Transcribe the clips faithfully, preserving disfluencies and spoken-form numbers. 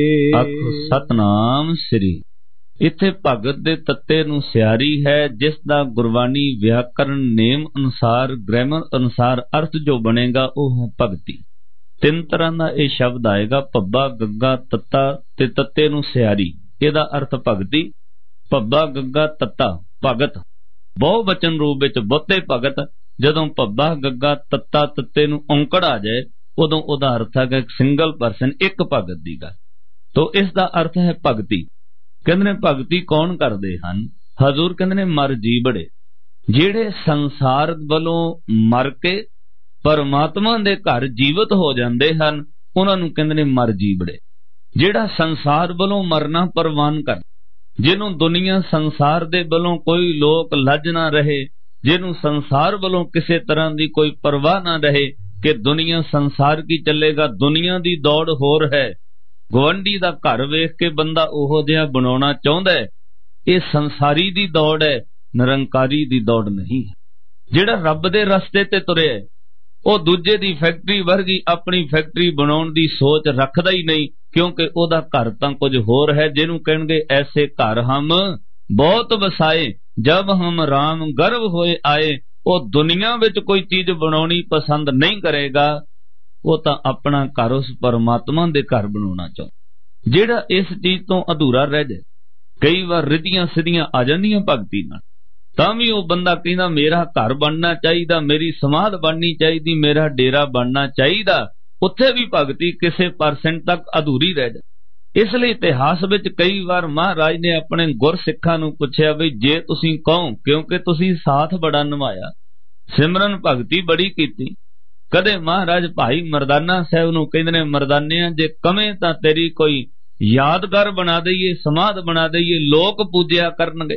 ਆਖੋ ਸਤਨਾਮ ਸ੍ਰੀ। इत्थे भगत दे तत्ते नूं सियारी है, जिस दा गुरबाणी व्याकरण नेम अनुसार ग्रामर अनुसार अर्थ जो बनेगा वह है भगती। तीन तरह का यह शब्द आएगा, भब्बा गग्गा तत्ता ते तत्ते नूं सियारी, इहदा अर्थ भगती। भब्बा गग्गा तत्ता भगत, बहु वचन रूप विच बहुते भगत। जदों भब्बा गग्गा तत्ता तत्ते नूं औंकड़ आ जाए उदों उहदा अर्थ है सिंगल परसन, एक भगत दी गल। तो इसका अर्थ है भगती। कहंदे ने भगती कौन करते हैं? हजूर कहंदे ने मर जी बड़े, जिहड़े संसार वालों मर के परमात्मा दे घर जीवित हो जाते हैं, उन्हां नूं कहंदे ने मर जी बड़े। जिहड़ा संसार वालों मरना परवान कर, जिन्हों दुनिया संसार दे वालों कोई लोक लज ना रहे, जिन्हों संसार वालों किसी तरह की कोई परवाह ना रहे कि दुनिया संसार की चलेगा, दुनिया की दौड़ होर है, गुआंढी दा घर वेख के बंदा ओहो जिहा बनाउणा चाहुंदा है। ये संसारी दी दौड़ है, निरंकारी दी दौड़ नहीं है। जिहड़ा रब दे रस्ते ते तुरिया वो दूजे दी फैक्ट्री वर्गी अपनी फैक्ट्री बनाउण दी सोच रखदा ही नहीं, क्योंकि ओदा घर तां कुछ होर है। जिहनूं कहणगे ऐसे घर हम बहुत वसाए, जब हम राम गर्भ होए आए। वो दुनिया विच कोई चीज बनाउणी पसंद नहीं करेगा, वो तो अपना घर उस परमात्मा दे घर बनाना चाहता। जिहड़ा इस चीज तो अधूरा रह जाए, कई बार रिधियां सिधियां आ जांदियां भगती नाल, तां भी वो बंदा कहंदा मेरा घर बनना चाहिए, मेरी समाध बननी चाहिए, मेरा डेरा बनना चाहिए, उत्थे भी भगती किसी परसेंट तक अधूरी रह जाए। इसलिए इतिहास विच कई बार महाराज ने अपने गुरसिखां नूं पुछया भी जे तुसीं कहो, क्योंकि तुसीं साथ बड़ा निभाया, सिमरन भगती बड़ी कीती। कदे महाराज भाई मरदाना साहब नूं कहंदे ने मरदानिया जे कमे तां तेरी कोई यादगार बना दईए, समाध बना दईए, लोक पूजया करनगे।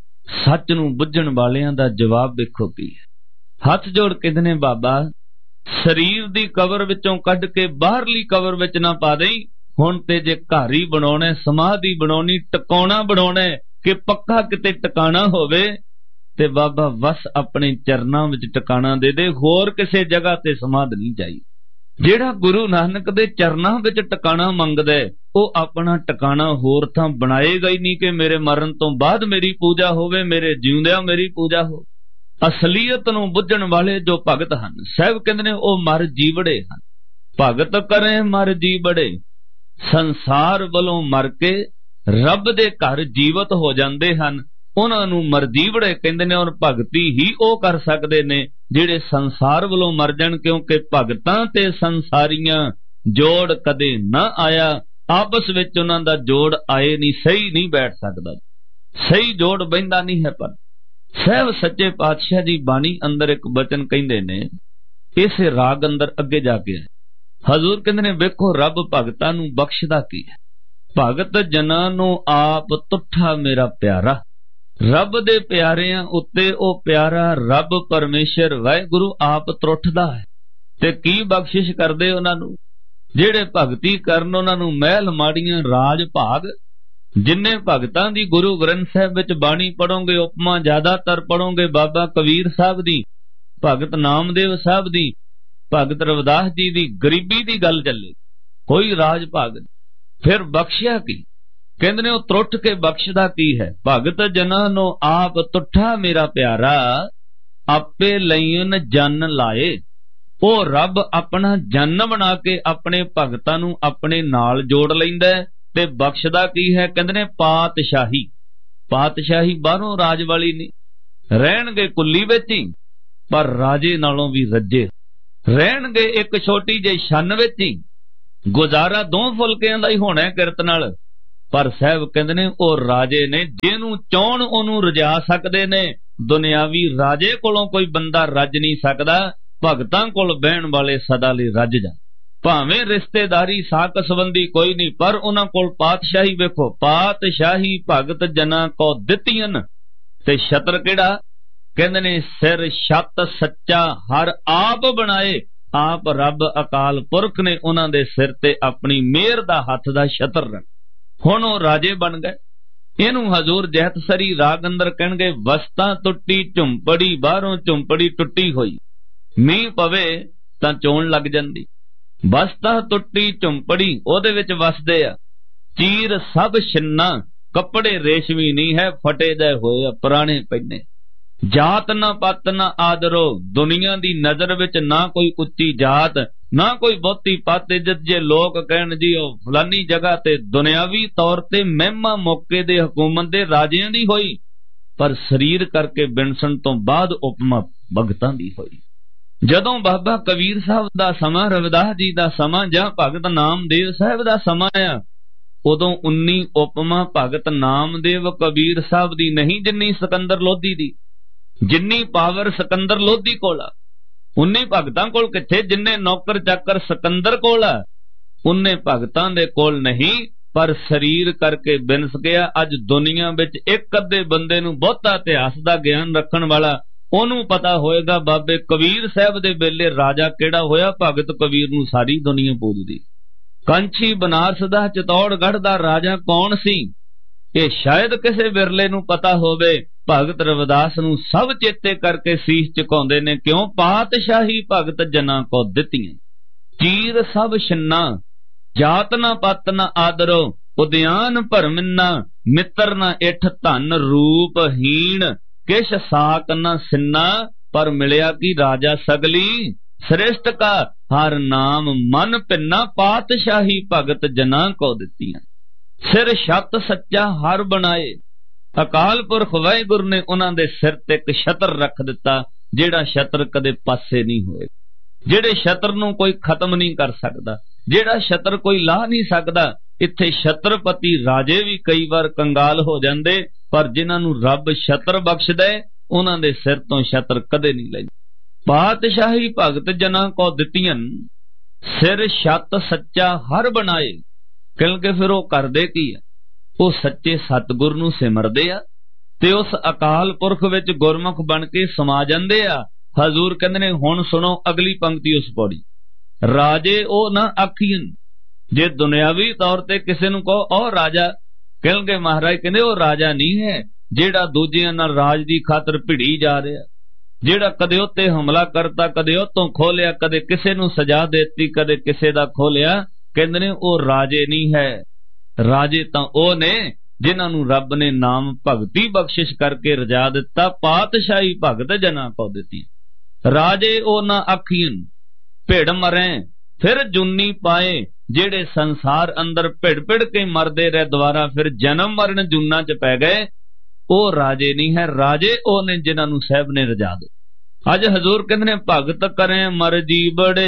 सच नूं बुझण वालियां दा जवाब देखो की है। हथ जोड़ कहंदे ने बाबा शरीर दी कबर विचों कढ के बाहरली कबर विच ना पा देई, हुण ते जे घर ही बनाउणा, समाधि बनाउणी, टकाउणा बनाउणा कि पक्का किते टकाणा होवे ते बाबा बस अपने चरनां विच टकाणा दे दे, होर किसी जगह ते समाध नहीं चाहिए। जिहड़ा गुरु नानक दे चरनां विच टकाणा मंगदा है, वो अपना टकाणा होर थां बनाएगा ही नहीं कि मेरे मरण तो बाद मेरी पूजा होवे, मेरे जिउंदियां मेरी पूजा हो। असलीयत नूं बुझण वाले जो भगत हन, साहिब कहंदे ने वो मर जीवड़े हन। भगत करे मर जीवड़े, संसार वालों मर के रब दे घर जीवित हो जांदे हन, उन्हां नूं मरजीवड़े कहंदे ने। और भगती ही ओ कर सकदे ने जिहड़े संसार वालों मर जाण, क्योंकि भगतां ते संसारियां जोड़ कदे ना आया, आपस विच उन्हां दा जोड़ आए नहीं, सही नहीं बैठ सकदा, सही जोड़ बहिंदा नहीं है। पर साहिब सच्चे पातशाह जी बाणी अंदर एक बचन कहंदे ने, इस राग अंदर अगे जाके हजूर कहंदे ने वेखो रब भगतां नूं बख्शदा की है। भगत जनां नूं आप तुठा मेरा प्यारा, रब दे प्यारियां उत्ते ओ प्यारा रब परमेश्वर वाहिगुरु आप त्रुठदा है ते की बख्शिश करदे उन्हां नूं। जिहड़े भगती करन उन्हां नूं महल माड़ियां राज भाग। जिन्ने भगतां दी गुरु ग्रंथ साहिब विच बाणी पढ़ोगे, उपमा ज्यादातर पढ़ोगे बाबा कबीर साहब दी, भगत नामदेव साहब दी, भगत रविदास जी दी गरीबी दी गल चले, कोई राज भाग। फिर बख्शिया की कहंदे ने वो त्रुट के बख्शदा की है। भगत जना नो आप तुठा मेरा प्यारा, आपे लईन जन लाए। ओ रब अपना जन बना के अपने भगतां नूं अपने नाल जोड़ लैंदा है ते बख्शदा की है। कहंदे ने पातशाही, पातशाही बाहरों राज वाली नहीं, रहणगे कुल्ली विच ही पर राजे नालों भी रज्जे, रहणगे एक छोटी जी छन विच ही, गुजारा दो फुलकियां दा ही होना किरत नाल। पर साहब कहंदे ने ओ राजे ने जिहनूं चाहण ओनूं रजा सकदे ने। दुनियावी राजे कोलों कोई बंदा रज नहीं सकदा, भगतां कोल बहण वाले सदा लई रज जा। भावें रिश्तेदारी साक संबंधी कोई नहीं, पर उन्हां कोल पातशाही वेखो, पातशाही भगत जना को दित्तियन। ते छत्र किहड़ा कहंदे ने सिर छत सच्चा हर आप बनाए। आप रब अकाल पुरख ने उन्हां दे सिर ते अपनी मेहर दा हथ दा छत्र रख, हुण ओ राजे बन गए। इनू हजूर जहतसरी राग अंदर कहणगे वस्तां टुट्टी झुंपड़ी, बाहरों झुंपड़ी टुट्टी होई, मींह पवे तां चोण लग जांदी। वस्तां टुट्टी झुंपड़ी ओहदे विच वसदे आ, चीर सब छिन्ना, कपड़े रेशमी नहीं है, फटे दे होए पुराने पहने। जात ना पत ना आदरो, दुनिया दी नजर विच ना कोई उच्ची जात ना कोई बहुती पत इज्जत। जे लोग कहण जी ओ फलानी जगह ते दुनियावी तौर ते महिमा मौके दे हुकूमत दे राजियां दी होई, पर शरीर करके बिनसन तो बाद उपमा भगतां दी होई। जदों बाबा कबीर साहब दा समां, रविदास जी दा समां जां भगत नामदेव साहब दा समां आ, उदों उन्नी उपमा भगत नामदेव कबीर साहब दी नहीं जिन्नी सिकंदर लोधी दी। जिन्नी पावर सिकंदर लोधी कोल आ, उन्नी भगतां कोल किथे। जिन्ने नौकर चाकर सिकंदर कोल आ, उन्ने भगतां दे कोल नहीं, पर शरीर करके बिनस गया। अज दुनिया विच एक अद्धे बंदे नूं बहुता इतिहास दा ज्ञान रखण वाला ओनू पता होएगा बाबे कबीर साहब दे वेले राजा केड़ा होया। भगत कबीर नूं सारी दुनिया पूजदी। कांची बनारस दा चितौड़गढ़ दा राजा कौन सी, ये शायद किसे विरले नूं पता होवे। भगत रविदास नूं सब चेते करके सीस झुकाउंदे ने, क्यों? पातशाही भगत जना को दित्तियां। चीर सब छिन्ना, जात ना पत ना आदरो, उद्यान भरमिन्ना, मित्र ना इठ धन रूप हीण, किश साक न सिन्ना, पर मिलिया की राजा सगली श्रेष्ठ का, हर नाम मन भिन्ना, पातशाही भगत जना को दित्तियां। सिर छत सच्चा हर बनाए, अकाल पुरख वाहिगुरु ने उन्हां दे सिर ते एक छतर रख दिता, जेड़ा छतर कदे पासे नहीं होए, जेड़े छतर नूं कोई खत्म नहीं कर सकदा, जेड़ा छतर कोई ला नहीं सकदा। इत्थे छत्रपति राजे भी कई बार कंगाल हो जांदे, पर जिन्हां नूं रब छतर बख्शदा है, उन्हां दे सिर तो छतर कदे नहीं लैंदा। पातशाही भगत जना को दित्तियां, सिर छत सच्चा हर बनाए। क्योंकि फिर वो करदे की है, वो सच्चे सतगुर नूं सिमरदे आ ते उस अकाल पुरख विच गुरमुख बन के समा जांदे आ। हजूर कहंदे ने, हुण सुनो अगली पंक्ति उस पौड़ी, राजे ओ ना आखियन। जे दुनियावी तौर ते किसे नूं कहो ओ राजा, क्योंकि महाराज कहंदे ओ राजा नहीं है जेड़ा दूजियां नाल राज दी खातर भिड़ी जा रहा, जेड़ा कदे उत्ते हमला करता, कदे उत्तों खोलिया, कदे किसे नूं सजा देती, कदे किसे दा खोलिया। कहंदे ने ओ राजे नहीं है, राजे तां ओ ने जिन्हां नूं रब ने नाम भगती बख्शिश करके रजा दिता, पातशाही भगत जना को दित्ती। राजे ओ ना आखियन, भिड़ मरे फिर जुन्नी पाए, जेड़े संसार अंदर भिड़ भिड़ के मरदे रहे, दोबारा फिर जन्म मरण जुन्ना च पै गए, ओ राजे नहीं है, राजे ओ ने जिन्हां नूं साहब ने रजा दे। अज हजूर कहंदे ने, भगत करें मरजी बड़े,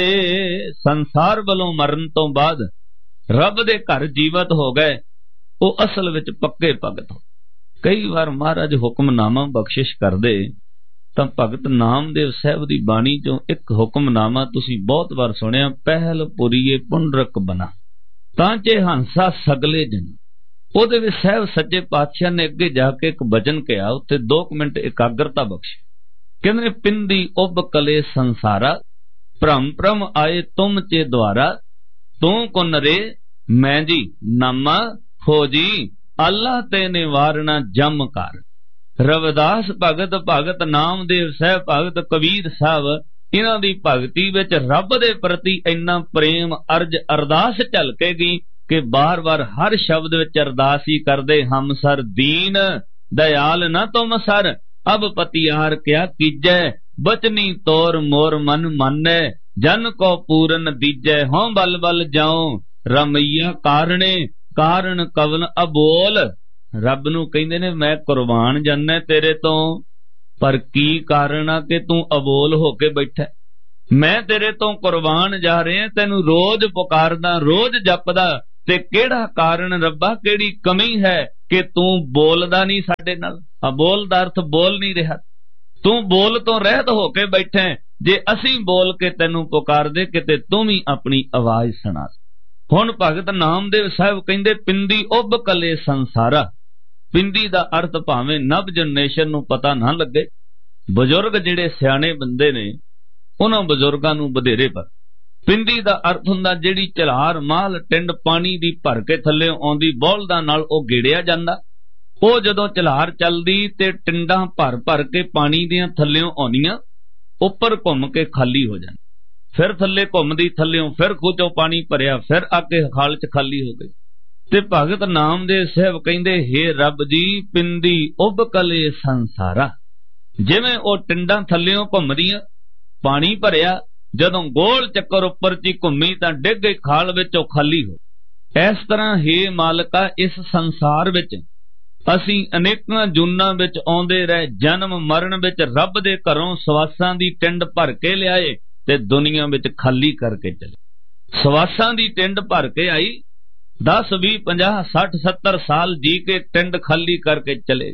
संसार वालों मरण तो बाद रब दे घर जीवत हो गए, वो असल विच पक्के भगत हो। कई बार महाराज हुक्मनामा बख्शिश करदे तां भगत नामदेव साहब दी बाणी चों एक हुक्मनामा तुसीं बहुत बार सुनिया, पहल पुरीए पुंडरक बना तांचे हंसा सगले जन। ਉਹਦੇ ਵਿੱਚ ਸਾਹਿਬ सच्चे पातशाह ने अगे जाके एक वचन कहा, उत्ते दो मिनट एकाग्रता बख्शी। कहते ने, पिंदी उब कले संसारा, भ्रम भ्रम आए तुम चे द्वारा, तू को नरे मैं जी नामा खोजी, अल्लाह ते निवारना जम कर। रविदास भगत, भगत नामदेव साहब, भगत कबीर साहब, इन्हां दी भगती विच रब दे प्रति इन्ना प्रेम अर्ज अरदास झलकेगी कि बार बार हर शब्द विच अरदास ही करदे, हम सर दीन दयाल न तुम सर, अब पतियार क्या कीजै, बचनी तोर मोर मन मानै, जन को पूरन दीजै, हों बल बल जाओ रमैया कारणे, कारण कवन अबोल। रब नूं कहंदे ने, मैं कुर्बान जाना तेरे तो, पर की कारण आ कि तू अबोल होके बैठा। मैं तेरे तो कुर्बान जा रहा, तेनू रोज पुकारदा, रोज जपदा, ते केड़ा कारण रब्बा, केड़ी कमी है कि तू बोलदा नहीं साडे नाल। अबोल दा अर्थ बोल नहीं रहा, तू बोल तो रहत होके बैठे। जे असीं बोल के तेनू पुकार दे, किते तू भी अपनी आवाज सुना। हुण भगत नामदेव साहब कहंदे, पिंदी उब कले संसारा। पिंदी दा अर्थ भावें नव जनरेशन नूं पता ना लगे, बजुर्ग जिहड़े सियाणे बंदे ने उन्हां बजुर्गां नूं बधेरे पर। पिंदी दा अर्थ हुंदा जिहड़ी झलार माल टिंड पानी दी भर के थल्ले आउंदी, बौलदां नाल ओह गेड़िया जांदा। ओह जदों झलार चलदी ते टिंडां भर भर के पानी दियां थल्लेों आउंदियां, उपर घुम के खाली हो जांदी, फिर थल्ले घुमदी, थल्लेों फिर खूचों पानी भरिया, फिर आके खाल च खाली हो गई। ते भगत नामदेव साहब कहंदे हे रब जी पिंदी उब कले संसारा। जिवें ओ टिंडां थल्लियों घुमदियां पानी भरिया जदों गोल चक्कर उपर ची घुमी तां डिग गई खाल विच ओ खाली हो। इस तरह हे मालिका इस संसार विच असीं अनेकां जूनां विच आउंदे रहे, जन्म मरण विच रब दे घरों सवासां दी टिंड भर के लिआए ते दुनिया विच खाली करके चले। सवासां दी टिंड भर के आई, दस भी पंजाह सठ सत्तर साल जी के टिंड खाली करके चले।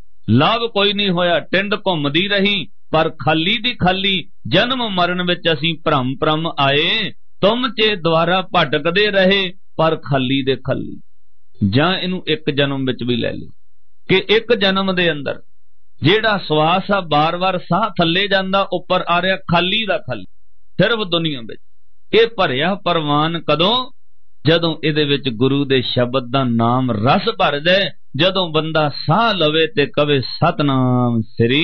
लाभ कोई नहीं होया, टिंड घुमदी रही पर खाली दी खाली। जन्म मरण विच असीं भरम भरम आए, तुम चे द्वारा भटकदे रहे पर खाली दे खाली। जां इनू एक जन्म विच भी लै लो कि एक जन्म दे अंदर जेड़ा सवास आ बार बार साह थल्ले जांदा उपर आ रहा खाली दा खाली। सिर्फ दुनिया विच इह भरिया परवान कदों जदों इहदे विच गुरु दे शब्द दा नाम रस भर जाए, जदों बंदा साह लवे ते कवे सतनाम श्री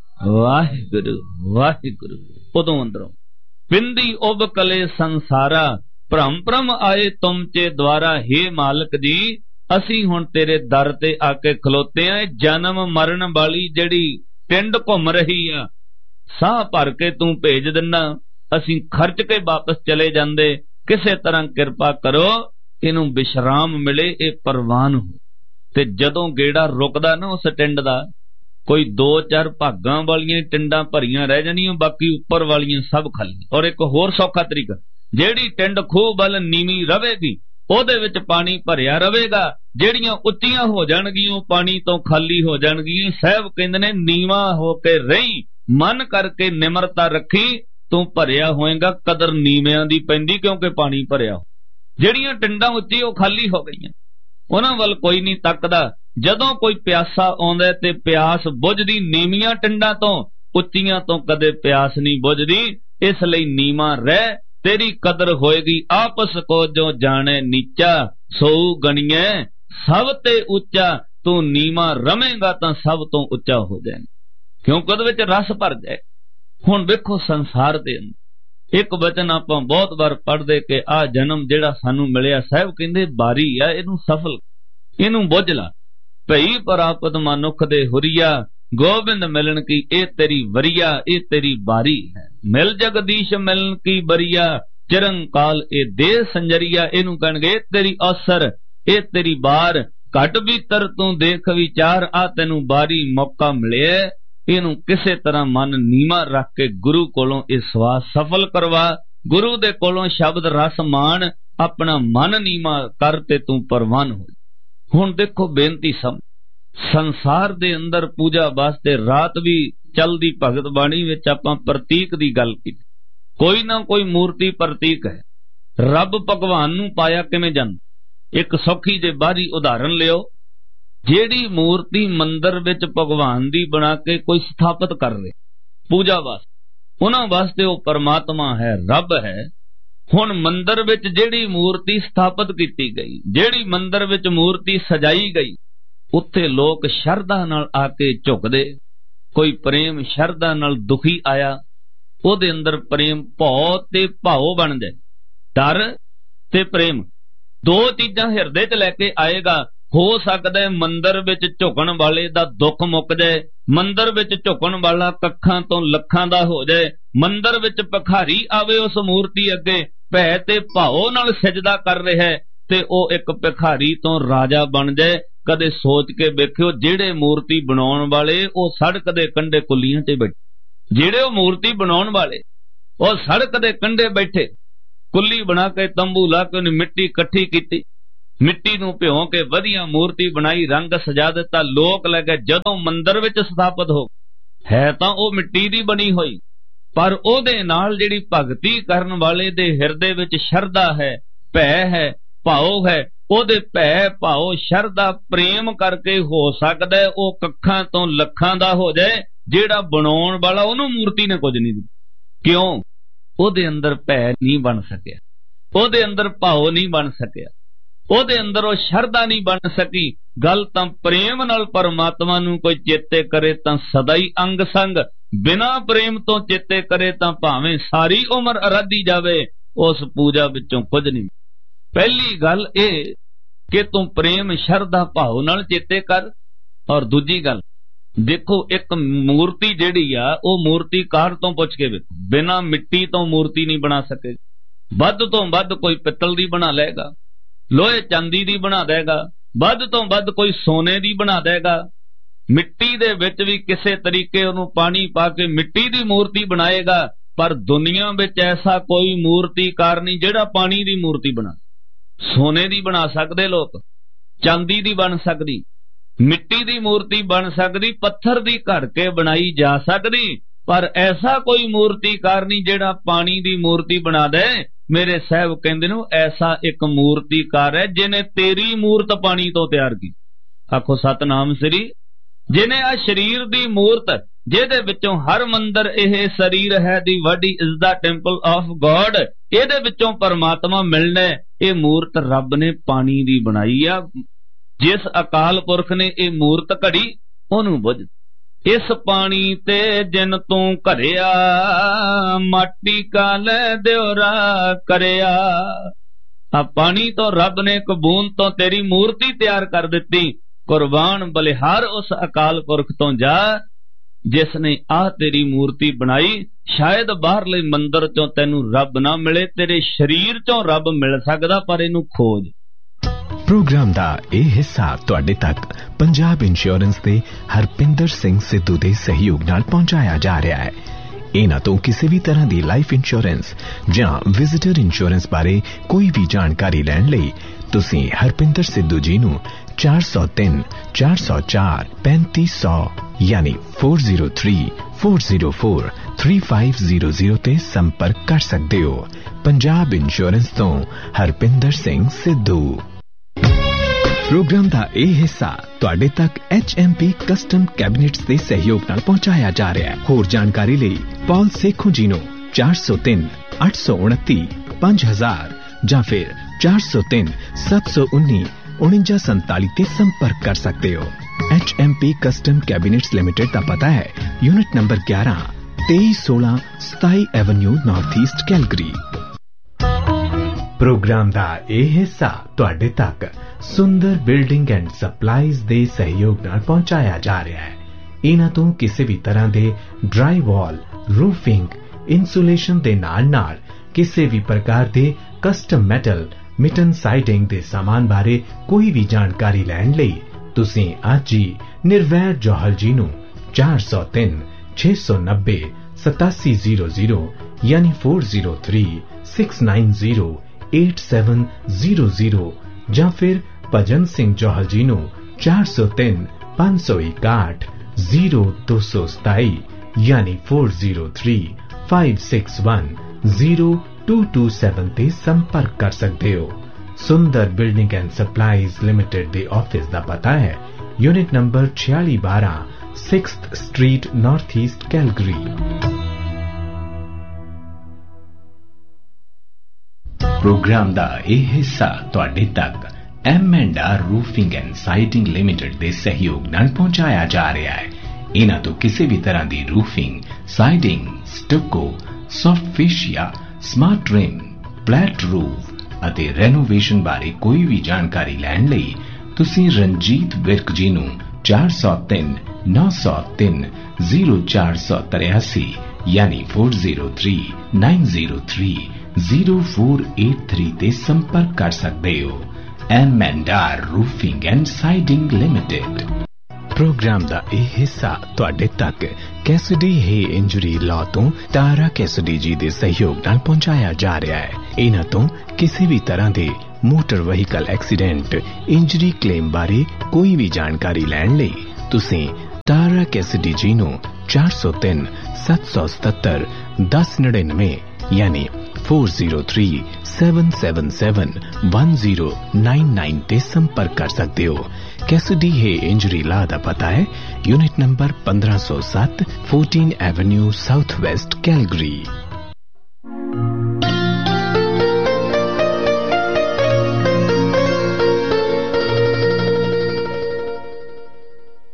वाहिगुरु वाहिगुरु, उदों अंदरों पिंदी उब कले संसारा भ्रम भ्रम आए तुम चे द्वारा। हे मालिक जी असी हुण तेरे दर ते आके खलोते आ। जन्म मरण वाली जेड़ी टिंड घुम रही आ, साह भर के तू भेज दिना, असी खर्च के वापस चले जांदे। किसे तरह किरपा करो इनू विश्राम मिले, ये परवान हो। ते जदों गेड़ा रुकदा ना उस टिंड दा, कोई दो चार भागां वालियां टिंडां भरियां रह जानियां, बाकी उपर वालियां सब खाली। और एक होर सौखा तरीका, जेड़ी टिंड खूह वल नीवी रवेगी ओदे विच पानी भरिया रवेगा, जेड़ियां उच्चियां हो जाणगियां पानी तो खाली हो जाणगियां। साहब कहंदे ने नीवा हो के रही, मन करके निमरता रखी, तू भरिया होएगा, कदर नीवियां दी पैंदी क्योंकि पानी भरिया हो। जेड़ियां टिंडां उच्ची ओ खाली हो गईयां, उन्हां वल कोई नहीं तकदा। जदों कोई प्यासा आउंदा ते प्यास बुझदी नीवियां टिंडां तो, उच्चियां तो कदे प्यास नहीं बुझदी। इसलिए नीवा रह, तेरी कदर होएगी। आपस को जो जाने नीचा सो गणिए सब ते उच्चा। तू नीवा रवेगा तो सब तो उच्चा हो जाए, क्योंकि ਉਹਦੇ ਵਿੱਚ रस भर जाए। हुण वेखो संसार दे अंदर एक वचन आपां बहुत बार पढ़दे कि आ जन्म जेड़ा सानू मिलिया, साहब कहंदे बारी आ, इनू सफल इनू बुझ ला। भई प्राप्त मनुख दे हुरिया, गोबिंद मिलन की ए तेरी वरिया, ए तेरी बारी है। मिल जगदीश मिलन की बरिया, चिरंकाल ए दे संजरिया। इनू कहणगे तेरी असर, ए तेरी बार, घट भीतर तू देख विचार। आ तेनू बारी मौका मिले, इनू किसे तरह मन नीमा रख के गुरु कोलों इस सवास सफल करवा। गुरु दे कोलों शब्द रस मान, अपना मन नीमा कर ते तू परवान हो। हुण देखो बेनती सम संसार दे अंदर पूजा वास्ते रात भी चलदी भगत बाणी विच आपां प्रतीक दी गल कीती। कोई ना कोई मूर्ति प्रतीक है। रब भगवान नू पाया किवें जान, एक सौखी जे बाहरी उदाहरण लियो। जेड़ी मूर्ति मंदिर विच भगवान दी बना के कोई स्थापित कर रहे पूजा वास्ते, उन्हां वास्ते वो परमात्मा है, रब है। हुण मंदिर विच जेड़ी मूर्ति स्थापित कीती गई, जेड़ी मंदिर विच मूर्ति सजाई गई, उत्थे लोग शरधा नाल आके झुकदे। कोई प्रेम शरधा नाल दुखी आया, ओदे अंदर प्रेम भौ ते भाव बन जाए, डर ते प्रेम दो चीजां हिरदे च लैके आएगा। हो सकदा है मंदिर विच झुकण वाले दा दुख मुक जाए, मंदिर विच झुकण वाला कखां तो लखां दा हो जाए। मंदिर विच भखारी आवे उस मूर्ति अगे भै ते भाव नाल सजदा कर रहा है, ते ओ एक भिखारी तो राजा बन जाए। कदे सोच के वेखियो, जेड़े मूर्ति बनाउण वाले ओ सड़क दे कंढे कुलियां ते बैठे, जेड़े ओ मूर्ति बनाउण वाले ओ सड़क दे कंढे बैठे, कुली बना के तंबू ला के उन्हें मिट्टी इकट्ठी कीती, मिट्टी नूं भिओ के वधिया मूर्ति बनाई, रंग सजा दिता। लोक लगे जदों मंदिर विच स्थापित हो है तां ओ मिट्टी दी बनी होई, पर ओदे नाल जिहड़ी भगती करन वाले दे हिरदे विच शरधा है, भै है, भाव है। ओदे भै भाव शरधा प्रेम करके हो सकदा है ओ कखां तो लखां दा हो जाए। जेड़ा बनाउण वाला ओनू मूर्ति ने कुछ नहीं दिता, क्यों? ओदे अंदर भै नहीं बन सकिया, ओदे अंदर भाव नहीं बन सकिया, ओदे अंदर ओ शरधा नहीं बन सकी। गल तां प्रेम नाल परमात्मा नूं कोई चेते करे तां सदा ही अंग संग, बिना प्रेम तो चेते करे तां भावें सारी उम्र अराधी जावे, उस पूजा विचों कुछ नहीं। पहली गल ए कि तू प्रेम शरधा भाव नाल चेते कर। और दूजी गल देखो, एक मूर्ति जिहड़ी आ वो मूर्तिकार तो पुछ के वेखो, बिना मिट्टी तो मूर्ति नहीं बना सके। वध तो वध कोई पित्तल दी बना लेगा, लोहे चांदी दी बना देगा, वध तो वध कोई सोने दी बना देगा। मिट्टी दे विच भी किसे तरीके उहनूं पानी पा के मिट्टी दी मूर्ति बनाएगा, पर दुनिया विच ऐसा कोई मूर्तिकार नहीं जिहड़ा पानी दी मूर्ति बना। सोने दी बना सकदे लोग, चांदी दी बन सकदी, मिट्टी दी मूर्ति बन सकदी, पत्थर दी घड़ के बनाई जा सकदी, पर ऐसा कोई मूर्तिकार नहीं जिहड़ा पानी दी मूर्ति बना दे। मेरे साहब कहंदे ने ऐसा एक मूर्तिकार है जिन्हें तेरी मूर्त पानी तो तैयार की। आखो सतनाम श्री। जिन्हें आ शरीर दी मूर्त ਜਿਹਦੇ ਵਿੱਚੋਂ हर मंदिर ਇਹ शरीर है the body is the temple of God, ਇਹਦੇ ਵਿੱਚੋਂ परमात्मा मिलना। ਇਹ मूर्त रब ने पानी दी बनाई आ। जिस अकाल पुरख ने ਇਹ मूर्त घड़ी ਉਹਨੂੰ बुझ। इस पानी ते जिन तू घरिया माटी का ले दियोरा करिया। आ पानी तो रब ने एक बूंद तो तेरी मूर्ति तैयार कर दिती। कुर्बान बलिहार उस अकाल पुरख तो जा जिसने आ तेरी मूर्ति बनाई। शायद बाहरले मंदिर चों तैनू रब ना मिले, तेरे शरीर चों रब मिल सकदा, पर इनू खोज। प्रोग्राम दा ਇਹ ਹਿੱਸਾ ਤੁਹਾਡੇ ਤੱਕ ਪੰਜਾਬ ਇੰਸ਼ੋਰੈਂਸ ਦੇ ਹਰਪਿੰਦਰ ਸਿੰਘ ਸਿੱਧੂ ਦੇ ਸਹਿਯੋਗ ਨਾਲ ਪਹੁੰਚਾਇਆ ਜਾ ਰਿਹਾ ਹੈ। ਇਹਨਾਂ ਤੋਂ ਕਿਸੇ ਵੀ ਤਰ੍ਹਾਂ ਦੀ ਲਾਈਫ ਇੰਸ਼ੋਰੈਂਸ ਜਾਂ ਵਿਜ਼ਿਟਰ ਇੰਸ਼ੋਰੈਂਸ ਬਾਰੇ ਕੋਈ ਵੀ ਜਾਣਕਾਰੀ ਲੈਣ ਲਈ ਤੁਸੀਂ ਹਰਪਿੰਦਰ ਸਿੱਧੂ ਜੀ ਨੂੰ ਚਾਰ ਸੌ ਤਿੰਨ ਚਾਰ ਸੌ ਚਾਰ ਪੈਂਤੀ ਸੌ यानी four zero three four zero four three five zero zero ते संपर्क कर सकते हो। पंजाब इंश्योरेंस तो हरपिंदर सिंह सिद्धू। प्रोग्राम दा ए हिस्सा तुहाडे तक H M P custom cabinets दे सहयोग नाल पहुंचाया जा रहा है। होर जानकारी लई पॉल सेखो जी नूं चार सौ तीन अठ सौ उनती पांच हजार जां फिर चार सौ तीन सत्त सौ उन्नी उणंजा संताली ते संपर्क कर सकते हो। H M P custom cabinets limited का पता है यूनिट नंबर ग्यारह तेईस सोलह सताई Avenue north east Calgary. Programme का यह हिस्सा तुहाडे तक सुंदर बिल्डिंग एंड सप्लाईज दे सहयोग नाल पहुंचाया जा रहा है। इन्हां तों किसी भी तरह दे ड्राई वॉल, रूफिंग, इंसुलेशन दे नाल नाल किसी भी प्रकार दे कस्टम मेटल, मिटन साइडिंग दे सामान बारे कोई भी जानकारी लैण लई तुसीं अज ही निर्वैर जौहल जी नूं चार सौ तीन छे सौ नब्बे सतासी जीरो जीरो यानी four zero three six nine zero eight seven zero zero जां फिर भजन सिंह जौहल जी नूं चार सौ तीन पांच सौ इकाठ जीरो दो सौ सताई यानी four zero three five six one zero to to seven ते संपर्क कर सकते हो। सुंदर building and supplies limited they office दा पता है यूनिट नंबर छियाली बारह sixth street north east Calgary. Programme दा यह हिस्सा तुहाडे तक M and are roofing and siding limited दे सहयोग नाल पहुंचाया जा रहा है। इन्हां तो किसी भी तरह दी roofing, siding, stucco, soft fascia, smart rim, flat roof ਅਤੇ ਰੈਨੋਵੇਸ਼ਨ ਬਾਰੇ ਕੋਈ ਵੀ ਜਾਣਕਾਰੀ ਲੈਣ ਲਈ ਤੁਸੀਂ ਰਣਜੀਤ ਵਿਰਕ ਜੀ ਨੂੰ ਚਾਰ ਸੌ ਤਿੰਨ ਨੌ ਸੌ ਤਿੰਨ ਜ਼ੀਰੋ ਚਾਰ ਸੌ ਤਰਿਆਸੀ यानी four zero three nine zero three zero four eight three ते संपर्क कर सकते हो। M and are roofing and siding limited. Programme दा यह हिस्सा तुहाडे तक कैसिडी हे इंजरी लॉ तो तारा कैसिडी जी दे सहयोग नाल पहुंचाया जा रहा है। इन्हां तो किसी भी तरह दे motor vehicle accident injury claim बारे कोई भी जानकारी लैण लई तुसीं तारा कैसिडी जी नूं चार सौ तीन सत्त सौ सतहत्तर दस निन्यानवे यानी four zero three seven seven seven one zero nine nine ते संपर्क कर सकते हो। कैसिडी है इंजरी ला दा पता है यूनिट नंबर पंद्रह सौ सात fourteen Avenue south west Calgary.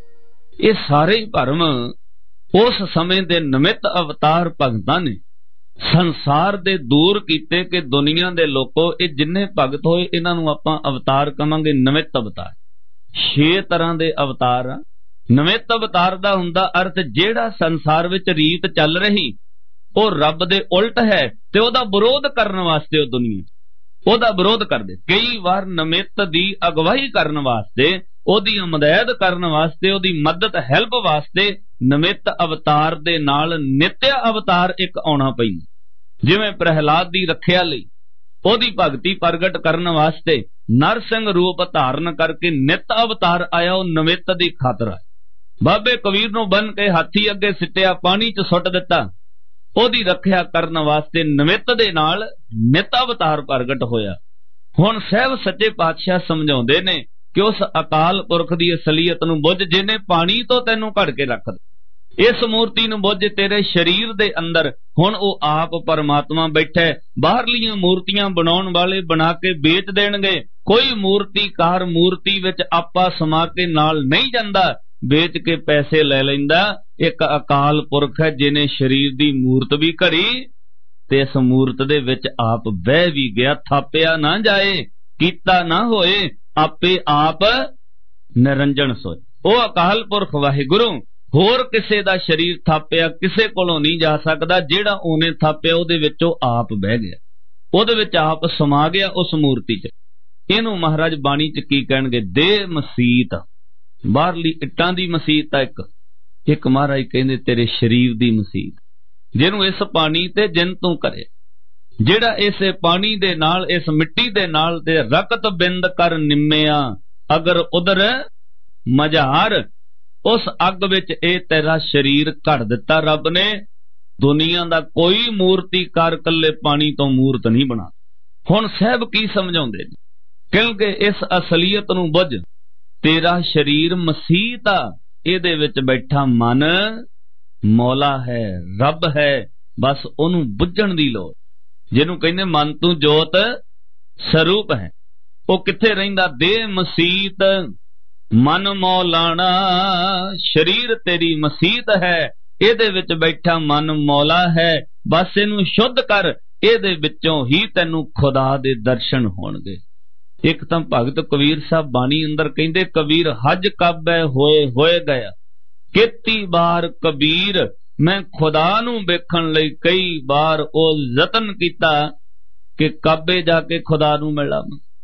ये सारे भरम उस समय दे निमित अवतार भगतां ने संसार दे दूर कीते कि दुनिया दे लोको ये जिन्ने भगत होए इन्हां नूं आपां अवतार कहांगे निमित्त अवतार। छे तरह दे अवतार आ। निमित्त अवतार दा हुंदा अर्थ जेड़ा संसार विच रीत चल रही वो रब दे उल्ट है ते ओदा विरोध करन वास्ते ओ दुनिया ओदा विरोध करदे। कई वार निमित्त दी अगवाई करन वास्ते ओदी मदद करन वास्ते ओदी मदद हैल्प वास्ते निमित्त अवतार दे नाल नित्य अवतार एक आउणा पैंदा। जिवें प्रहलाद दी रखिया लई ओदी भगती प्रगट करन वास्ते नरसिंह रूप धारण करके नित अवतार आया, वो निमित्त दी खातर आया। बाबे कबीर नूं बन के हाथी अगे सिटिया, पानी च सुट दिता, ओदी रखिया करन वास्ते निमित्त दे नाल नित अवतार प्रगट होया। हुण सहब सच्चे पातशाह समझाउंदे ने कि उस अकाल पुरख दी असलीयत नूं बुझ जिन्हें पानी तो तैनूं कढ के रख दे। इस मूर्ति नूं बुझ तेरे शरीर दे अंदर हुण ओ आप परमात्मा बैठा है। बाहरलियां मूर्तियां बनाउण वाले बना के बेच देणगे। कोई मूर्तिकार मूर्ति विच आपा समा के नाल नहीं जांदा, बेच के पैसे ले लैंदा। एक अकाल पुरख है जिन्हें शरीर दी मूर्त भी घड़ी ते इस मूर्त दे विच आप बह भी गया। थापिया ना जाए, कीता ना होए, आपे आप निरंजन सोए। ओ अकाल पुरख वाहिगुरु होर किसे दा शरीर थापिया किसे कोलों नहीं जा सकदा। जेड़ा ओने थापिया ओदे विचों आप बह गया, ओदे विच आप समा गया उस मूर्ति च। इहनूं महाराज बाणी च की कहणगे? देह मसीत। बाहरली इट्टां दी मसीत आ एक, एक महाराज कहंदे तेरे शरीर दी मसीत, जिहनूं इस पानी ते जिन तूं करे, जेड़ा इस पानी दे नाल इस मिट्टी दे नाल ते रकत बिंद कर निम्मिया, अगर उधर मझार उस अग विच ए तेरा शरीर घड़ दिता रब ने। दुनिया दा कोई मूर्तिकार कल्ले पानी तो मूर्त नहीं बना। हुण साहब की समझाउंदे ने? क्योंकि इस असलीयत नूं बुझ, तेरा शरीर मसीत आ, इहदे विच बैठा मन मौला है, रब है। बस ओनू बुझण दी लोड़। जिहनूं कहंदे मन तू जोत स्वरूप है, वो किथे रहिंदा? देह मसीत मन मौलाना। शरीर तेरी मसीत है, इहदे विच बैठा मन मौला है। बस इनू शुद्ध कर, इहदे विचों ही तैनू खुदा दे दर्शन होणगे। एक तां भगत कबीर साहब बाणी अंदर कहंदे, कबीर हज काबे होए होए गया, केती बार कबीर मैं खुदा नू वेखण लई कई बार ओ यतन कीता कि काबे जाके खुदा नू मिला।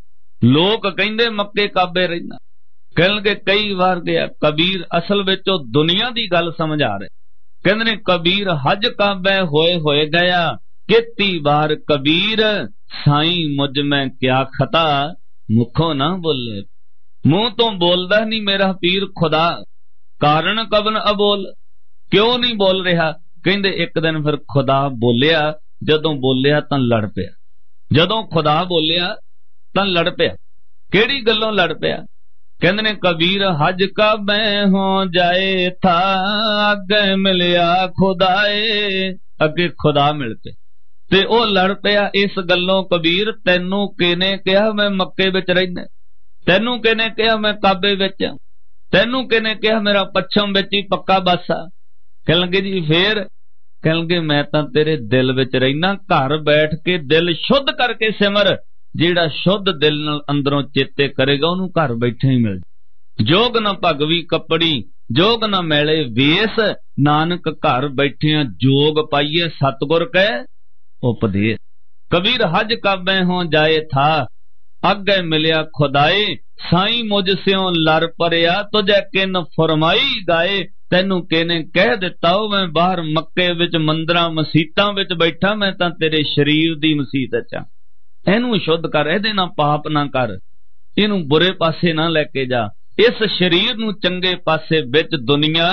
लोग कहंदे मक्के काबे रहिंदा, कहणगे कई बार गया। कबीर असल विच ओ दुनिया दी गल समझा रहे। कहंदे ने कबीर हज काबे होए होए गया, केती बार कबीर साईं मुझ में क्या खता, मुखों ना बोले। मुंह तो बोलदा नहीं मेरा पीर खुदा, कारण कबन अबोल, क्यों नहीं बोल रहा? कहंदे एक दिन फिर खुदा बोलिया, जदों बोलिया तां लड़ पिया। जदों खुदा बोलिया तां लड़ पिया। किहड़ी गल्लों लड़ पिया? कहंदे ने कबीर हज काबे हो जाए था, अगे मिलिया खुदाए। अगे खुदा मिल पे ते ओ लड़ पिया इस गल्लों, कबीर तैनू किने कहा मैं मक्के विच रहिंदा? तैनू किने कहा मैं काबे विच? तैनू किने कहा मेरा पच्छम विच ही पक्का बसा? कहणगे जी फिर? कहणगे मैं तां तेरे दिल विच रहिना। घर बैठ के दिल शुद्ध करके सिमर। जेड़ा शुद्ध दिल नाल अंदरों चेते करेगा उन्होंने घर बैठे ही मिल। जोग न भगवी कपड़ी, जोग न मैले वेस, नानक घर बैठिया जोग पाइए सतगुर कै उपदेश। कबीर हज काबे हो जाए था, अगे मिलिया खुदाए। साई मुझ स्यों लर परिया, तुझे किन फरमाई गाए। तैनू किने कह दिता हो मैं बाहर मक्के विच मंदरां मसीतां विच बैठा, मैं तां तेरे शरीर दी मसीत च। इनू शुद्ध कर, इहदे नाल पाप ना कर, इनू बुरे पासे ना लेके जा। इस शरीर नू चंगे पासे विच दुनिया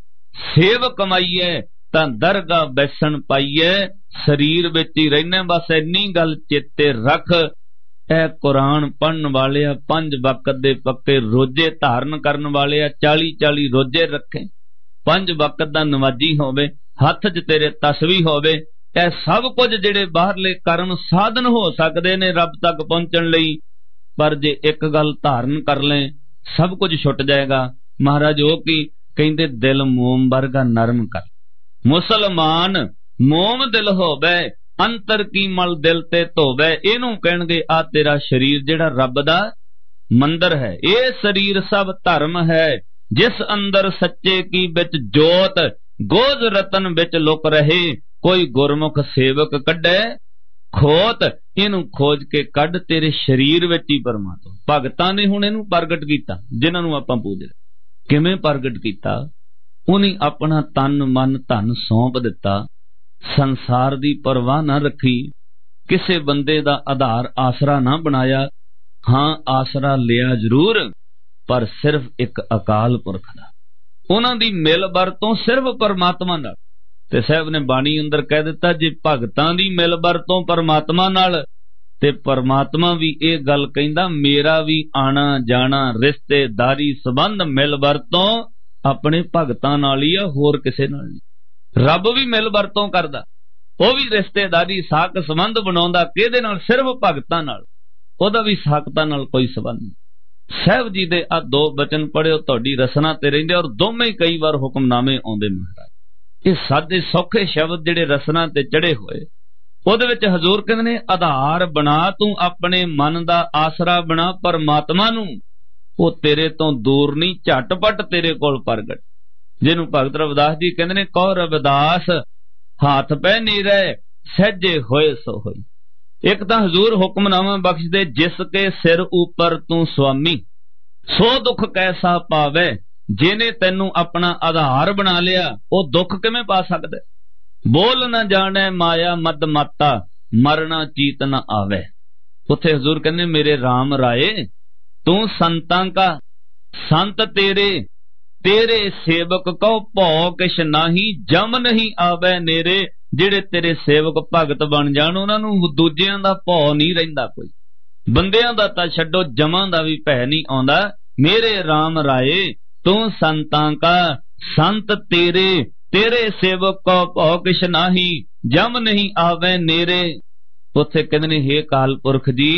सेव कमाईए तां दरगाह बैसन पाईए। शरीर विच ही रहने, बस इन्नी गल चेते रख। ए कुरान पढ़न वाले पंज वक्त दे पक्के रोजे धारण करन वाले चाली चाली रोजे रखे, पंज वक्त दा नमाजी होवे, हथ च तेरे तस्वीर होवे। ਇਹ सब कुछ ਜਿਹੜੇ बाहरले कर्म साधन हो सकते ने रब तक पहुंचण लई, पर जे एक गल धारण कर ले सब कुछ छुट जाएगा। महाराज ओ की कहंदे दिल मोम वर्गा नरम कर। मुसलमान ਮੋਮ ਦਿਲ ਹੋਵੇ ਅੰਤਰ ਕੀ ਮਲ ਦਿਲ ਤੇ ਧੋਵੇ। ਇਹਨੂੰ ਕਹਿਣਗੇ ਆ ਤੇਰਾ ਸਰੀਰ ਜਿਹੜਾ ਰੱਬ ਦਾ ਮੰਦਰ ਹੈ। ਇਹ ਸਰੀਰ ਸਭ ਧਰਮ ਹੈ ਜਿਸ ਅੰਦਰ ਸੱਚੇ ਕੀ ਵਿੱਚ ਜੋਤ ਗੋਜ ਰਤਨ ਵਿੱਚ ਲੁਕ ਰਹੇ। ਕੋਈ ਗੁਰਮੁਖ ਸੇਵਕ ਕੱਢੇ ਖੋਤ ਇਹਨੂੰ ਖੋਜ ਕੇ ਕੱਢ ਤੇਰੇ ਸਰੀਰ ਵਿੱਚ ਹੀ ਪਰਮਾਤਮਾ। ਭਗਤਾਂ ਨੇ ਹੁਣ ਇਹਨੂੰ ਪ੍ਰਗਟ ਕੀਤਾ ਜਿਨ੍ਹਾਂ ਨੂੰ ਆਪਾਂ ਪੂਜਦੇ। ਕਿਵੇਂ ਪ੍ਰਗਟ ਕੀਤਾ? ਉਹਨੇ ਆਪਣਾ ਤਨ ਮਨ ਧਨ ਸੌਂਪ ਦਿੱਤਾ। ਸੰਸਾਰ ਦੀ ਪਰਵਾਹ ਨਾ ਰੱਖੀ, ਕਿਸੇ ਬੰਦੇ ਦਾ ਆਧਾਰ ਆਸਰਾ ਨਾ ਬਣਾਇਆ। ਹਾਂ ਆਸਰਾ ਲਿਆ ਜ਼ਰੂਰ ਪਰ ਸਿਰਫ ਇੱਕ ਅਕਾਲ ਪੁਰਖ ਦਾ। ਉਹਨਾਂ ਦੀ ਮਿਲ ਵਰਤੋਂ ਸਿਰਫ ਪਰਮਾਤਮਾ ਨਾਲ। ਤੇ ਸਾਹਿਬ ਨੇ ਬਾਣੀ ਅੰਦਰ ਕਹਿ ਦਿੱਤਾ ਜੇ ਭਗਤਾਂ ਦੀ ਮਿਲ ਵਰਤੋਂ ਪਰਮਾਤਮਾ ਨਾਲ ਤੇ ਪਰਮਾਤਮਾ ਵੀ ਇਹ ਗੱਲ ਕਹਿੰਦਾ ਮੇਰਾ ਵੀ ਆਣਾ ਜਾਣਾ ਰਿਸ਼ਤੇਦਾਰੀ ਸੰਬੰਧ ਮਿਲ ਵਰਤੋਂ ਆਪਣੇ ਭਗਤਾਂ ਨਾਲ ਹੀ ਆ, ਹੋਰ ਕਿਸੇ ਨਾਲ ਨਹੀਂ। ਰੱਬ ਵੀ ਮਿਲ ਵਰਤੋਂ ਕਰਦਾ, ਉਹ ਵੀ ਰਿਸ਼ਤੇਦਾਰੀ ਸਾਕ ਸੰਬੰਧ ਬਣਾਉਂਦਾ। ਕਿਹਦੇ ਨਾਲ? ਸਿਰਫ ਭਗਤਾਂ ਨਾਲ। ਉਹਦਾ ਵੀ ਸਾਕਤਾਂ ਨਾਲ ਕੋਈ ਸੰਬੰਧ ਨਹੀਂ। ਸਾਹਿਬ ਜੀ ਦੇ ਆ ਦੋ ਬਚਨ ਪੜਿਓ ਤੁਹਾਡੀ ਰਸਨਾ ਤੇ ਰਹਿੰਦੇ, ਔਰ ਦੋਵੇਂ ਕਈ ਵਾਰ ਹੁਕਮਨਾਮੇ ਆਉਂਦੇ ਮਹਾਰਾਜ। ਇਹ ਸਾਦੇ ਸੌਖੇ ਸ਼ਬਦ ਜਿਹੜੇ ਰਸਨਾ ਤੇ ਚੜੇ ਹੋਏ, ਉਹਦੇ ਵਿੱਚ ਹਜ਼ੂਰ ਕਹਿੰਦੇ ਨੇ ਆਧਾਰ ਬਣਾ ਤੂੰ ਆਪਣੇ ਮਨ ਦਾ ਆਸਰਾ ਬਣਾ ਪਰਮਾਤਮਾ ਨੂੰ। ਉਹ ਤੇਰੇ ਤੋਂ ਦੂਰ ਨਹੀਂ, ਝਟਪਟ ਤੇਰੇ ਕੋਲ ਪ੍ਰਗਟ। ਜਿਹਨੂੰ ਭਗਤ ਰਵਿਦਾਸ ਜੀ ਕਹਿੰਦੇ ਨੇ ਕਹੋ ਰਵਿਦਾਸ ਹੱਥ ਪੈ ਨੀਰੇ ਸਹਿਜੇ ਹੋਏ ਸੋ ਹੋਈ। ਇੱਕ ਤਾਂ ਹਜ਼ੂਰ ਹੁਕਮਨਾਮਾ ਬਖਸ਼ਦੇ ਜਿਸ ਕੇ ਸਿਰ ਉੱਪਰ ਤੂੰ ਸੁਆਮੀ ਸੋ ਦੁੱਖ ਕੈਸਾ ਪਾਵੇ। ਜਿਹਨੇ ਤੈਨੂੰ ਆਪਣਾ ਆਧਾਰ ਬਣਾ ਲਿਆ ਉਹ ਦੁੱਖ ਕਿਵੇਂ ਪਾ ਸਕਦਾ? ਬੋਲ ਨਾ ਜਾਣੇ ਮਾਇਆ ਮਦ ਮਾਤਾ ਮਰਨਾ ਚੀਤ ਨਾ ਆਵੇ। ਉੱਥੇ ਹਜ਼ੂਰ ਕਹਿੰਦੇ ਮੇਰੇ ਰਾਮ ਰਾਏ ਤੂੰ ਸੰਤਾਂ ਕਾ ਸੰਤ ਤੇਰੇ ਤੇਰੇ ਸੇਵਕ ਕਉ ਭਉ ਕਿਛ ਨਾਹੀ ਜਮ ਨਹੀਂ ਆਵੇ ਨੇਰੇ। ਜਿਹੜੇ ਤੇਰੇ ਸੇਵਕ ਭਗਤ ਬਣ ਜਾਣ ਉਹਨਾਂ ਨੂੰ ਦੂਜਿਆਂ ਦਾ ਭਉ ਨਹੀਂ ਰਹਿੰਦਾ। ਕੋਈ ਬੰਦਿਆਂ ਦਾ ਤਾਂ ਛੱਡੋ, ਜਮਾਂ ਦਾ ਵੀ ਭੈ ਨਹੀਂ ਆਉਂਦਾ। ਮੇਰੇ ਰਾਮ ਰਾਏ ਤੂੰ ਸੰਤਾਂ ਕਾ ਸੰਤ ਤੇਰੇ ਤੇਰੇ ਸੇਵਕ ਕਉ ਭਉ ਕਿਛ ਨਾਹੀ ਜਮ ਨਹੀਂ ਆਵੇ ਨੇਰੇ। ਉੱਥੇ ਕਹਿੰਦੇ ਨੇ ਹੇ ਕਾਲ ਪੁਰਖ ਜੀ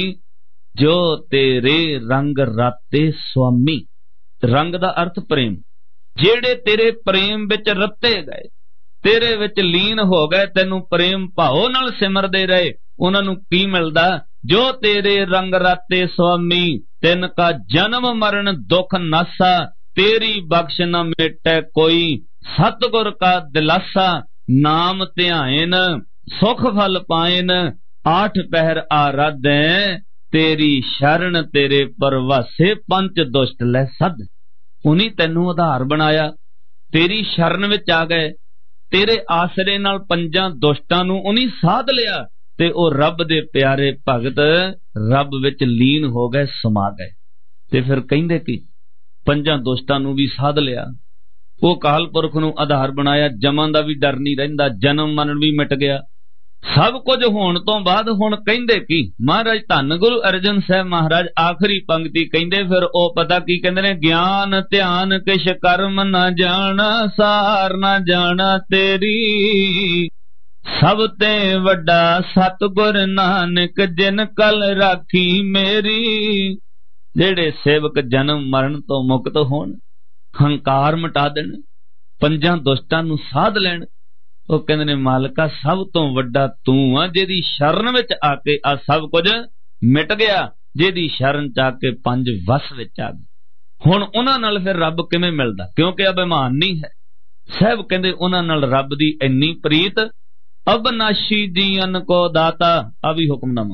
ਜੋ ਤੇਰੇ ਰੰਗ ਰਾਤੇ ਸੁਆਮੀ। ਰੰਗ ਦਾ ਅਰਥ ਪ੍ਰੇਮ। ਜਿਹੜੇ ਤੇਰੇ ਪ੍ਰੇਮ ਵਿੱਚ ਰੱਤੇ ਗਏ, ਤੇਰੇ ਵਿੱਚ ਲੀਨ ਹੋ ਗਏ, ਤੈਨੂੰ ਪ੍ਰੇਮ ਭਾਵ ਨਾਲ ਸਿਮਰਦੇ ਰਹੇ, ਉਹਨਾਂ ਨੂੰ ਕੀ ਮਿਲਦਾ? ਜੋ ਤੇਰੇ ਰੰਗ ਰਾਤੇ ਸੁਆਮੀ ਤਿਨ ਕਾ ਜਨਮ ਮਰਨ ਦੁੱਖ ਨਾਸਾ। ਤੇਰੀ ਬਖਸ਼ ਨਾ ਮਿਟੈ ਕੋਈ ਸਤਿਗੁਰ ਕਾ ਦਿਲਾਸਾ। ਨਾਮ ਧਿਆਇਨ ਸੁਖ ਫਲ ਪਾਇਨ ਆਠ ਪਹਿਰ ਆਰਾਧੈ। ਤੇਰੀ ਸ਼ਰਨ ਤੇਰੇ ਪਰਵਾਸੇ ਪੰਚ ਦੁਸ਼ਟ ਲੈ ਸਦ। ਉਨੀ ਤੈਨੂੰ ਆਧਾਰ ਬਣਾਇਆ, ਤੇਰੀ ਸ਼ਰਨ ਵਿੱਚ ਆ ਗਏ, ਤੇਰੇ ਆਸਰੇ ਨਾਲ ਪੰਜਾਂ ਦੁਸ਼ਟਾਂ ਨੂੰ ਉਨੀ ਸਾਧ ਲਿਆ ਤੇ ਉਹ ਰੱਬ ਦੇ ਪਿਆਰੇ ਭਗਤ ਰੱਬ ਵਿੱਚ ਲੀਨ ਹੋ ਗਏ, ਸਮਾ ਗਏ। ਤੇ ਫਿਰ ਕਹਿੰਦੇ ਕਿ ਪੰਜਾਂ ਦੁਸ਼ਟਾਂ ਨੂੰ ਵੀ ਸਾਧ ਲਿਆ, ਉਹ ਕਾਲ ਪੁਰਖ ਨੂੰ ਆਧਾਰ ਬਣਾਇਆ, ਜਮਾਂ ਦਾ ਵੀ ਡਰ ਨਹੀਂ ਰਹਿੰਦਾ, ਜਨਮ ਮਰਨ ਵੀ ਮਿਟ ਗਿਆ। ਸਭ ਕੁਝ ਹੋਣ ਤੋਂ ਬਾਅਦ ਹੁਣ ਕਹਿੰਦੇ ਕੀ ਮਹਾਰਾਜ ਧੰਨ ਗੁਰੂ ਅਰਜਨ ਸਾਹਿਬ ਮਹਾਰਾਜ ਆਖਰੀ ਪੰਕਤੀ ਕਹਿੰਦੇ, ਫਿਰ ਉਹ ਪਤਾ ਕੀ ਕਹਿੰਦੇ ਨੇ, ਗਿਆਨ ਧਿਆਨ ਕਿਛ ਕਰਮ ਨਾ ਜਾਣਾ ਸਾਰ ਨਾ ਜਾਣਾ ਤੇਰੀ। ਸਭ ਤੇ ਵੱਡਾ ਸਤਿਗੁਰ ਨਾਨਕ ਜਿਨ ਕਲ ਰਾਖੀ ਮੇਰੀ। ਜਿਹੜੇ ਸੇਵਕ ਜਨਮ ਮਰਨ ਤੋਂ ਮੁਕਤ ਹੋਣ, ਹੰਕਾਰ ਮਿਟਾ ਦੇਣ, ਪੰਜਾਂ ਦੁਸ਼ਟਾਂ ਨੂੰ ਸਾਧ ਲੈਣ, ਉਹ ਕਹਿੰਦੇ ਨੇ ਮਾਲਕਾ ਸਭ ਤੋਂ ਵੱਡਾ ਤੂੰ ਆ, ਜਿਹਦੀ ਸ਼ਰਨ ਵਿੱਚ ਆ ਕੇ ਆ ਸਭ ਕੁਝ ਮਿਟ ਗਿਆ, ਜਿਹਦੀ ਸ਼ਰਨ ਚ ਆ ਕੇ ਪੰਜ ਵਸ ਵਿੱਚ ਆ ਗਏ। ਹੁਣ ਉਹਨਾਂ ਨਾਲ ਫਿਰ ਰੱਬ ਕਿਵੇਂ ਮਿਲਦਾ? ਕਿਉਂਕਿ ਅਭਿਮਾਨ ਨਹੀਂ ਹੈ। ਸਾਹਿਬ ਕਹਿੰਦੇ ਉਹਨਾਂ ਨਾਲ ਰੱਬ ਦੀ ਇੰਨੀ ਪ੍ਰੀਤ। ਅਬਨਾਸ਼ੀ ਜੀਵਨ ਕੋ ਦਾਤਾ, ਆ ਵੀ ਹੁਕਮਨਾਮਾ।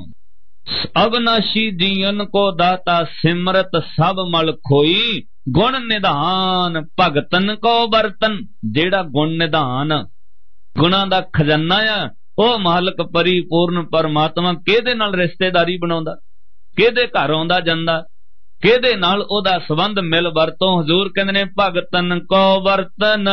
ਅਬਨਾਸ਼ੀ ਜੀਵਨ ਕੋ ਦਾਤਾ ਸਿਮਰਤ ਸਭ ਮਲ ਖੋਈ। ਗੁਣ ਨਿਧਾਨ ਭਗਤਨ ਕੋ ਬਰਤਨ। ਜਿਹੜਾ ਗੁਣ ਨਿਧਾਨ ਗੁਣਾਂ ਦਾ ਖਜ਼ਾਨਾ ਆ, ਉਹ ਮਾਲਕ ਪਰਿਪੂਰਨ ਪਰਮਾਤਮਾ ਕਿਹਦੇ ਨਾਲ ਰਿਸ਼ਤੇਦਾਰੀ ਬਣਾਉਂਦਾ, ਕਿਹਦੇ ਘਰ ਆਉਂਦਾ ਜਾਂਦਾ, ਕਿਹਦੇ ਨਾਲ ਉਹਦਾ ਸੰਬੰਧ ਮਿਲ ਵਰਤੋਂ। ਹਜ਼ੂਰ ਕਹਿੰਦੇ ਨੇ ਭਗਤਨ ਕੋ ਵਰਤਨ,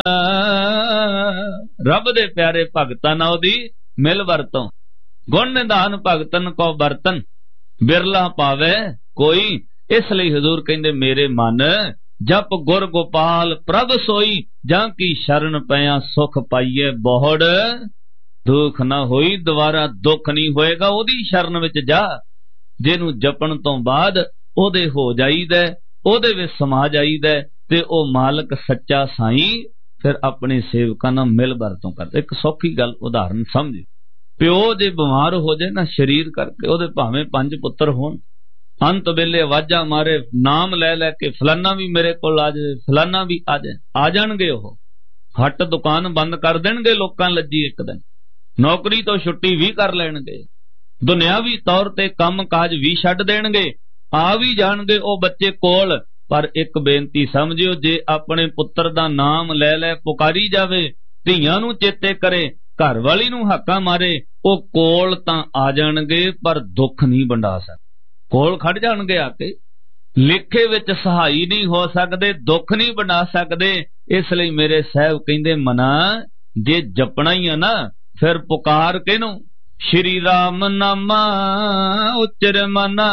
ਰੱਬ ਦੇ ਪਿਆਰੇ ਭਗਤਾਂ ਨਾਲ ਉਹਦੀ ਮਿਲ ਵਰਤੋਂ। ਗੁਣ ਨਿਧਾਨ ਭਗਤਨ ਕੋ ਬਰਤਨ ਬਿਰਲਾ ਪਾਵੇ ਕੋਈ। ਇਸ ਲਈ ਹਜ਼ੂਰ ਕਹਿੰਦੇ ਮੇਰੇ ਮਨ ਜਪ ਗੁਰ ਗੋਪਾਲ ਪ੍ਰਭ ਸੋਈ। ਜਾਂ ਕੀ ਸ਼ਰਨ ਪਿਆ ਸੁਖ ਪਾਈਏ ਬਹੁੜ। ਦੁੱਖ ਨਾ ਹੋਈ ਦੁਬਾਰਾ ਦੁੱਖ ਨਹੀਂ ਹੋਏਗਾ, ਉਹਦੀ ਸ਼ਰਨ ਵਿੱਚ ਜਾ। ਜਿਹਨੂੰ ਜਪਣ ਤੋਂ ਬਾਅਦ ਉਹਦੇ ਹੋ ਜਾਈਦਾ, ਉਹਦੇ ਵਿੱਚ ਸਮਾ ਜਾਈਦਾ, ਤੇ ਉਹ ਮਾਲਕ ਸੱਚਾ ਸਾਈਂ फिर अपने सेवकां नाल मिल वरतों कर। एक सौखी गल उदाहरण समझ, प्यो जे बीमार हो जाए ना शरीर करके, ओदे भावें पंज पुत्र होण, अंत वेले आवाजा मारे नाम लै लै के फलाना भी मेरे कोल आ जाए, फलाना भी आ जाए, आ जाणगे। ओह हट दुकान बंद कर देणगे, लोकां लज्जी एक दिन नौकरी तो छुट्टी भी कर लैणगे, दुनियावी तौर ते काम काज भी छड्ड देणगे, आ भी जाणगे ओ बच्चे कोल। पर एक बेनती समझियो, जे अपने पुत्र दा नाम लै लै पुकारी जावे, धीआं नूं चेते करे, घर वाली नूं हाका मारे, ओ कोल तां आ जाणगे पर दुख नहीं वंडा सकदे, कोल खड़ जाणगे आके, लेखे विच सहाई नहीं हो सकदे, दुख नहीं वंडा सकदे। इसलिए मेरे साहब कहंदे मना जे जपना ही है ना, फिर पुकार किनू, श्री राम नामा उच्चर मना,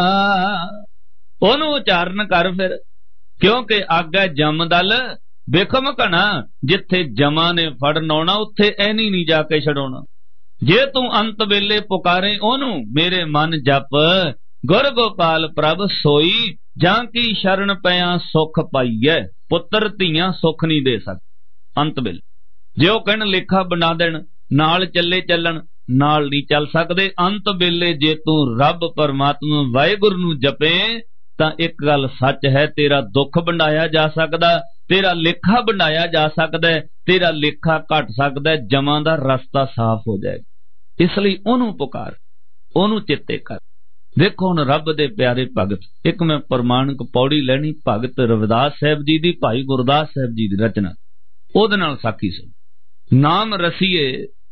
ओनू उचारण कर फिर, क्योंकि आगे जमदल बेखम घना, जिथे जमा ने फड़न आउणा उत्थे ऐनी नहीं जाके छड़ाउणा। जे तू अंत वेले पुकारे ओनू, मेरे मन जप गुर गोपाल प्रभ सोई, जां की शरण पया सुख पाईए। पुत्र धीआं सुख नहीं दे सकते अंत वेले, जे ओ कहण लेखा बना देण नाल चले चलन, नाल नहीं चल सकते। अंत वेले जे तू रब परमात्मा वाहिगुरू नूं जपे तां एक गल सच है, तेरा दुख वंडाया जा सकदा, तेरा लेखा वंडाया जा सकदा, तेरा लेखा घट सकदा, जमां दा रस्ता साफ हो जाएगा। इसलिए ओनू पुकार, ओनू चेते कर। देखो हुण रब दे प्यारे भगत, एक मैं प्रमाणिक पौड़ी लैनी भगत रविदास साहब जी दी, भाई गुरदास साहब जी दी रचना, ओहदे नाल साखी सुण। नाम रसीए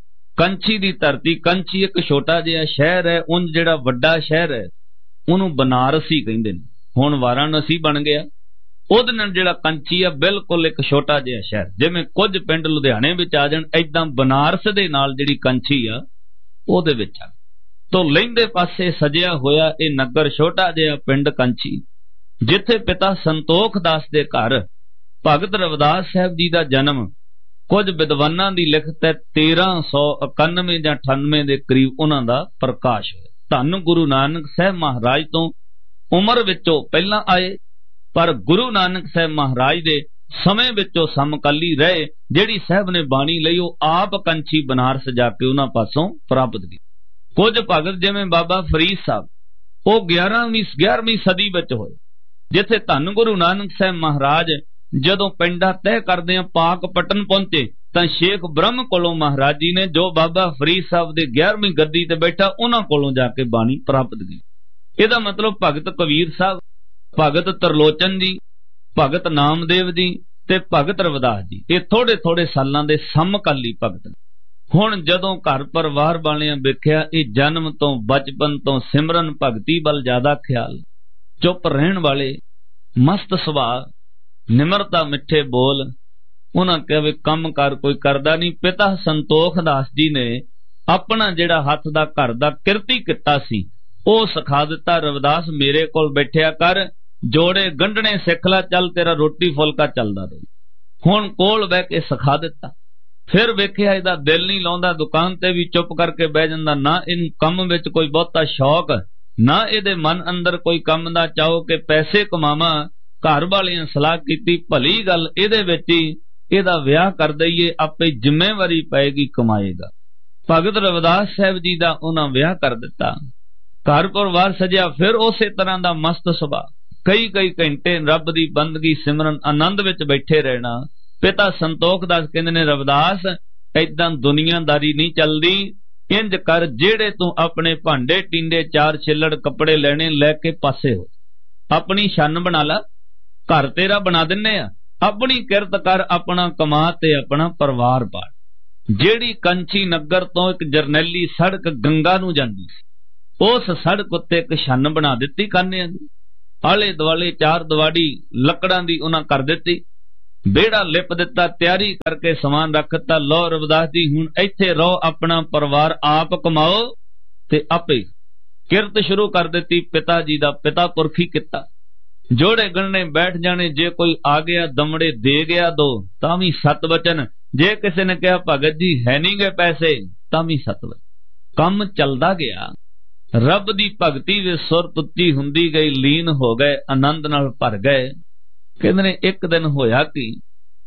कंची दी धरती। कंची एक छोटा जिहा शहर है, उंज जिहड़ा वड्डा शहर है ਉਹਨੂੰ बनारसी ਕਹਿੰਦੇ ਨੇ, ਹੁਣ ਵਾਰਾਣਸੀ बन गया। ਉਹਦੇ ਨਾਲ ਜਿਹੜਾ ਕੰਚੀ ਆ ਬਿਲਕੁਲ ਇੱਕ ਛੋਟਾ ਜਿਹਾ ਸ਼ਹਿਰ, ਜਿਵੇਂ ਕੁਝ ਪਿੰਡ ਲੁਧਿਆਣੇ ਵਿੱਚ ਆ ਜਾਣ, ਏਦਾਂ ਬਨਾਰਸ ਦੇ ਨਾਲ ਜਿਹੜੀ ਕੰਚੀ ਆ ਉਹਦੇ ਵਿੱਚ ਆ। ਤੋਂ ਲਹਿੰਦੇ ਪਾਸੇ ਸਜਿਆ ਹੋਇਆ ਇਹ ਨਗਰ ਛੋਟਾ ਜਿਹਾ ਪਿੰਡ ਕੰਚੀ, ਜਿੱਥੇ ਪਿਤਾ ਸੰਤੋਖ ਦਾਸ ਦੇ ਘਰ ਭਗਤ ਰਵਿਦਾਸ ਸਾਹਿਬ ਜੀ ਦਾ ਜਨਮ ਕੁਝ ਵਿਦਵਾਨਾਂ ਦੀ ਲਿਖਤ ਹੈ ਤੇਰਾਂ ਸੌ ਇਕਾਨਵੇਂ ਜਾਂ ਅਠਾਨਵੇਂ ਦੇ ਕਰੀਬ ਉਹਨਾਂ ਦਾ ਪ੍ਰਕਾਸ਼ ਹੋਇਆ। ਧੰਨ ਗੁਰੂ ਨਾਨਕ ਸਾਹਿਬ ਮਹਾਰਾਜ ਤੋਂ ਉਮਰ ਵਿੱਚੋਂ ਪਹਿਲਾਂ ਆਏ, ਪਰ ਗੁਰੂ ਨਾਨਕ ਸਾਹਿਬ ਮਹਾਰਾਜ ਦੇ ਸਮੇਂ ਵਿੱਚੋਂ ਸਮਕਾਲੀ ਰਹੇ। ਜਿਹੜੀ ਸਾਹਿਬ ਨੇ ਬਾਣੀ ਲਈ ਉਹ ਆਪ ਕੰਚੀ ਬਨਾਰਸ ਜਾ ਕੇ ਉਹਨਾਂ ਪਾਸੋਂ ਪ੍ਰਾਪਤ ਕੀਤੀ। ਕੁਝ ਭਗਤ ਜਿਵੇਂ ਬਾਬਾ ਫਰੀਦ ਸਾਹਿਬ, ਉਹ ਗਿਆਰ੍ਹਵੀਂ ਗਿਆਰ੍ਹਵੀਂ ਸਦੀ ਵਿੱਚ ਹੋਏ, ਜਿੱਥੇ ਧੰਨ ਗੁਰੂ ਨਾਨਕ ਸਾਹਿਬ ਮਹਾਰਾਜ ਜਦੋਂ ਪਿੰਡਾ ਤੈਅ ਕਰਦੇ ਆ ਪਾਕਪਟਨ ਪਹੁੰਚੇ ਤਾਂ ਸ਼ੇਖ ਬ੍ਰਹਮ ਕੋਲੋਂ ਮਹਾਰਾਜ ਜੀ ਨੇ, ਜੋ ਬਾਬਾ ਫਰੀਦ ਸਾਹਿਬ ਦੇ ਗਿਆਰ੍ਹਵੀਂ ਗੱਦੀ ਤੇ ਬੈਠਾ, ਉਹਨਾਂ ਕੋਲੋਂ ਜਾ ਕੇ ਬਾਣੀ ਪ੍ਰਾਪਤ ਕੀਤੀ। ਇਹਦਾ ਮਤਲਬ ਭਗਤ ਕਬੀਰ ਸਾਹਿਬ, ਭਗਤ ਤਰਲੋਚਨ ਜੀ, ਭਗਤ ਨਾਮਦੇਵ ਜੀ ਤੇ ਭਗਤ ਰਵਿਦਾਸ ਜੀ, ਇਹ ਥੋੜੇ ਥੋੜੇ ਸਾਲਾਂ ਦੇ ਸਮਕਾਲੀ ਭਗਤ। ਹੁਣ ਜਦੋਂ ਘਰ ਪਰਿਵਾਰ ਵਾਲਿਆਂ ਵੇਖਿਆ ਇਹ ਜਨਮ ਤੋਂ ਬਚਪਨ ਤੋਂ ਸਿਮਰਨ ਭਗਤੀ ਵੱਲ ਜ਼ਿਆਦਾ ਖਿਆਲ, ਚੁੱਪ ਰਹਿਣ ਵਾਲੇ, ਮਸਤ ਸੁਭਾਅ, ਨਿਮਰਤਾ, ਮਿੱਠੇ ਬੋਲ, ਉਹਨਾਂ ਕਿਹਾ ਵੀ ਕੰਮ ਕਾਰ ਕੋਈ ਕਰਦਾ ਨਹੀਂ। ਪਿਤਾ ਸੰਤੋਖ ਦਾਸ ਜੀ ਨੇ ਆਪਣਾ ਜਿਹੜਾ ਹੱਥ ਦਾ ਘਰ ਦਾ ਕਿਰਤੀ ਕੀਤਾ ਸੀ ਉਹ ਸਿਖਾ ਦਿੱਤਾ। ਰਵਿਦਾਸ ਮੇਰੇ ਕੋਲ ਬੈਠਿਆ ਕਰ, ਜੋੜੇ ਗੰਢਣੇ ਸਿੱਖ ਲੈ, ਚੱਲ ਤੇਰਾ ਰੋਟੀ ਫੁਲਕਾ ਚੱਲਦਾ ਰਹੇ। ਹੁਣ ਕੋਲ ਬਹਿ ਕੇ ਸਿਖਾ ਦਿੱਤਾ। ਫਿਰ ਵੇਖਿਆ ਇਹਦਾ ਦਿਲ ਨਹੀਂ ਲਾਉਂਦਾ, ਦੁਕਾਨ ਤੇ ਵੀ ਚੁੱਪ ਕਰਕੇ ਬਹਿ ਜਾਂਦਾ, ਨਾ ਇਹਨੂੰ ਕੰਮ ਵਿੱਚ ਕੋਈ ਬਹੁਤਾ ਸ਼ੌਕ, ਨਾ ਇਹਦੇ ਮਨ ਅੰਦਰ ਕੋਈ ਕੰਮ ਦਾ ਚਾਹੋ ਕਿ ਪੈਸੇ ਕਮਾਵਾਂ। ਘਰ ਵਾਲਿਆਂ ਸਲਾਹ ਕੀਤੀ, ਭਲੀ ਗੱਲ ਇਹਦੇ ਵਿੱਚ ਹੀ ਇਹਦਾ ਵਿਆਹ ਕਰ ਦਈਏ, ਆਪੇ ਜ਼ਿੰਮੇਵਾਰੀ ਪਏਗੀ, ਕਮਾਏਗਾ। ਭਗਤ ਰਵਿਦਾਸ ਸਾਹਿਬ ਜੀ ਦਾ ਉਹਨਾਂ ਵਿਆਹ ਕਰ ਦਿੱਤਾ। ਘਰ ਪਰਿਵਾਰ ਸਜਿਆ। ਫਿਰ ਉਸੇ ਤਰ੍ਹਾਂ ਦਾ ਮਸਤ ਸੁਭਾਅ, ਕਈ ਕਈ ਘੰਟੇ ਰੱਬ ਦੀ ਬੰਦਗੀ ਸਿਮਰਨ ਆਨੰਦ ਵਿੱਚ ਬੈਠੇ ਰਹਿਣਾ। ਪਿਤਾ ਸੰਤੋਖ ਦਾਸ ਕਹਿੰਦੇ ਨੇ, ਰਵਿਦਾਸ ਏਦਾਂ ਦੁਨੀਆਦਾਰੀ ਨਹੀਂ ਚੱਲਦੀ, ਇੰਜ ਕਰ ਜਿਹੜੇ ਤੂੰ ਆਪਣੇ ਭਾਂਡੇ ਟਿੰਡੇ ਚਾਰ ਛਿੱਲੜ ਕੱਪੜੇ ਲੈਣੇ ਲੈ ਕੇ ਪਾਸੇ ਹੋ, ਆਪਣੀ ਛੰਨ ਬਣਾ ਲਾ, ਘਰ ਤੇਰਾ ਬਣਾ ਦਿੰਨੇ ਆ, ਆਪਣੀ ਕਿਰਤ ਕਰ, ਆਪਣਾ ਕਮਾ ਤੇ ਆਪਣਾ ਪਰਿਵਾਰ ਪਾਲ। ਜਿਹੜੀ ਕੰਚੀ ਨਗਰ ਤੋਂ ਇੱਕ ਜਰਨੈਲੀ ਸੜਕ ਗੰਗਾ ਨੂੰ ਜਾਂਦੀ ਸੀ, ਉਸ ਸੜਕ ਉੱਤੇ ਇੱਕ ਛੰਨ ਬਣਾ ਦਿੱਤੀ ਕਾਨਿਆਂ ਦੀ, ਆਲੇ ਦੁਆਲੇ ਚਾਰ ਦਵਾੜੀ ਲੱਕੜਾਂ ਦੀ ਉਹਨਾਂ ਕਰ ਦਿੱਤੀ, ਵਿਹੜਾ ਲਿਪ ਦਿੱਤਾ, ਤਿਆਰੀ ਕਰਕੇ ਸਮਾਨ ਰੱਖ ਦਿੱਤਾ। ਲਓ ਰਵਿਦਾਸ ਜੀ ਹੁਣ ਇੱਥੇ ਰਹੋ, ਆਪਣਾ ਪਰਿਵਾਰ ਆਪ ਕਮਾਓ ਤੇ ਆਪੇ ਕਿਰਤ ਸ਼ੁਰੂ ਕਰ ਦਿੱਤੀ। ਪਿਤਾ ਜੀ ਦਾ ਪਿਤਾ ਪੁਰਖੀ ਕੀਤਾ। ਜੋੜੇ ਗਣਨੇ ਬੈਠ ਜਾਣੇ, ਜੇ ਕੋਈ ਆ ਗਿਆ ਦਮੜੇ ਦੇ ਗਿਆ ਦੋ ਤਾਂ ਵੀ ਸੱਤ ਵਚਨ, ਜੇ ਕਿਸੇ ਨੇ ਕਿਹਾ ਭਗਤ ਜੀ ਹੈ ਨਹੀਂ ਗਏ ਪੈਸੇ ਤਾਂ ਵੀ ਸੱਤ ਵਚਨ। ਕੰਮ ਚੱਲਦਾ ਗਿਆ। ਰੱਬ ਦੀ ਭਗਤੀ ਵਿੱਚ ਸੁਰਤ ਉੱਚੀ ਹੁੰਦੀ ਗਈ, ਲੀਨ ਹੋ ਗਏ, ਆਨੰਦ ਨਾਲ ਭਰ ਗਏ। ਕਹਿੰਦੇ ਨੇ ਇੱਕ ਦਿਨ ਹੋਇਆ ਕਿ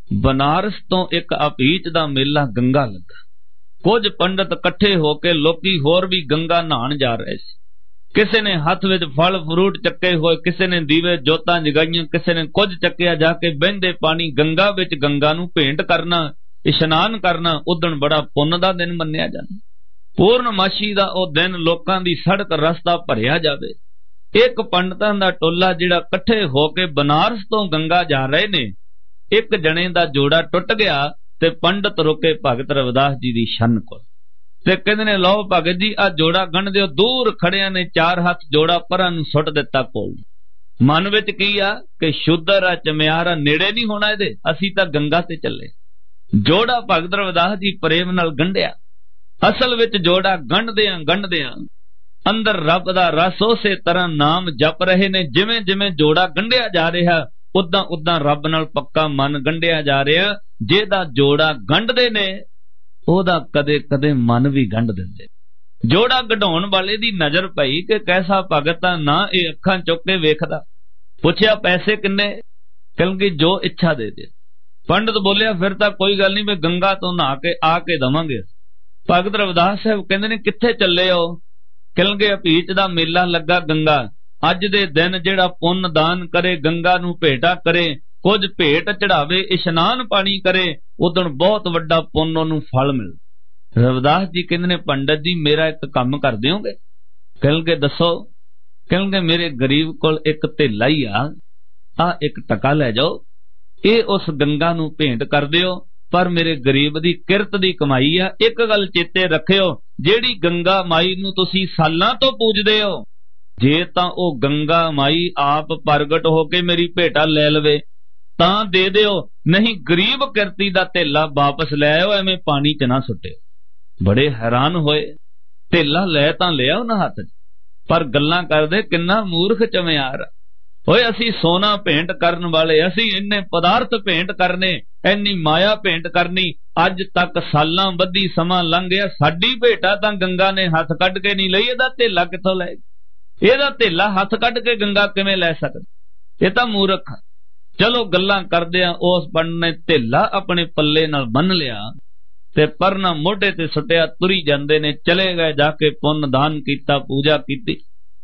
बनारस तो एक अपीच दा मेला गंगा लगा। कुछ पंडित इकट्ठे होके लोकी होर भी गंगा नहाण जा रहे सी। किसी ने हाथ विच फल फ्रूट चक्के होए, किसी ने दीवे जोतां जगाइयां, किसी ने कुछ चक्किया जाके बहिंदे पानी गंगा विच गंगा नूं भेंट करना, इशनान करना। उदण बड़ा पुन्न दा दिन मन्निया जांदा। पूर्णमाशी दा ओ दिन लोकां दी सड़क रस्ता भरिया जावे। एक पंडितां दा टोला जिहड़ा इकट्ठे होके बनारस तो गंगा जा रहे ने, एक जने दा जोड़ा टुट गया ते पंडित रुके भगत रविदास जी दी शन कोल ते कहंदे ने, लो भगत जी आ जोड़ा गंढ दिओ। दूर खड़िया ने चार हाथ जोड़ा परां नूं सुੱਟ दिता कोल। मन विच की आ कि शुद्र आ चमियार आ, नेड़े नहीं होना इहदे, असीं तां गंगा ते चले। जोड़ा भगत रविदास जी प्रेम नाल गंढिया। असल विच जोड़ा गंढदिआं गंढदिआं अंदर रब दा रस उसे तरह नाम जप रहे ने। जिवें जिवें जोड़ा गंढिया जा रिहा उदां उदां रब नाल पक्का मन गंढिया जा रिहा। जेदा जोड़ा गंढदे ने ओदा कदे कदे मन भी गंढ दिंदे। जोड़ा गढाउण वाले दी नजर पई कि कैसा भगत आ, ना ये अखां चुक के वेखदा। पुछया पैसे किन्ने? कहणगे जो इच्छा दे दे। पंडित बोलिया फिर तां कोई गल नहीं, मैं गंगा तो नहा के आके दवांगे। भगत रविदास साहब कहंदे ने कित्थे चले हो? कहणगे अपीच दा मेला लगा गंगा। अज दे दिन जेड़ा पुन्न दान करे, गंगा नूं भेटा करे, कुछ भेट चढ़ावे, इशनान पानी करे, उदण बहुत वड्डा पुन्न ओनूं फल मिल। रविदास जी कहंदे ने पंडित जी मेरा एक काम कर दिओगे? कहणगे दसो। कहणगे मेरे गरीब कोल एक धेला ही आ, आ एक टका लै जाओ, ये उस गंगा नूं भेंट कर दिओ। पर मेरे गरीब दी किरत दी कमाई आ। एक गल चेते रखिओ, जेड़ी गंगा माई नूं तुसीं सालां तो पूजदे हो, जे तां ओ गंगा माई आप प्रगट होके मेरी भेटा लै लवे तां दे दिओ, नहीं गरीब किरती दा धेला वापस लै आओ, एवें पानी च ना सुट्टिओ। बड़े हैरान होए। धेला लै तां लिया उन्हां हत्थ च, पर गल्लां करदे किन्ना मूर्ख चमियार। होए असी सोना भेंट करन वाले, असी इन्ने पदार्थ भेंट करने, इन्नी माया भेंट करनी। अज तक सालां बद्धी समां लंघ गया, साडी भेटा तां गंगा ने हथ कढ के नहीं लई। इहदा धेला कित्थों लै? इहदा धेला हथ कढ के गंगा किवें लै सकदी? इह तां मूर्ख आ। चलो गल्लां करदिआं उस पंडित ने धेला अपने पल्ले नाल बन लिया ते परना मोढे ते सुटिया। तुरी जांदे ने, चले गए, जाके पुन्न दान कीता, पूजा कीती,